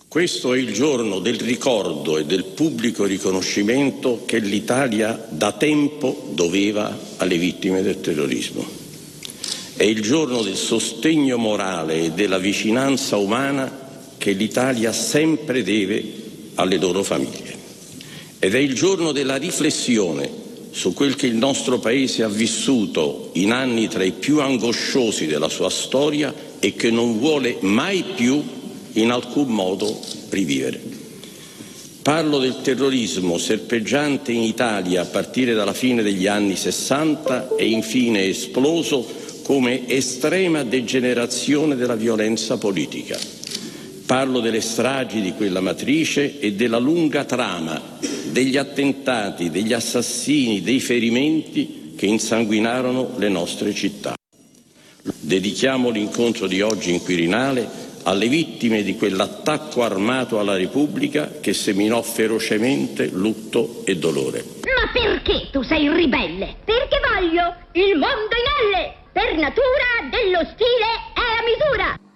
Questo è il giorno del ricordo e del pubblico riconoscimento che l'Italia da tempo doveva alle vittime del terrorismo. È il giorno del sostegno morale e della vicinanza umana che l'Italia sempre deve alle loro famiglie. Ed è il giorno della riflessione su quel che il nostro Paese ha vissuto in anni tra i più angosciosi della sua storia e che non vuole mai più in alcun modo rivivere. Parlo del terrorismo serpeggiante in Italia a partire dalla fine degli anni 60 e infine esploso come estrema degenerazione della violenza politica. Parlo delle stragi di quella matrice e della lunga trama degli attentati, degli assassini, dei ferimenti che insanguinarono le nostre città. Dedichiamo l'incontro di oggi in Quirinale alle vittime di quell'attacco armato alla Repubblica che seminò ferocemente lutto e dolore. Ma perché tu sei ribelle? Perché voglio il mondo in L, per natura dello stile è a misura.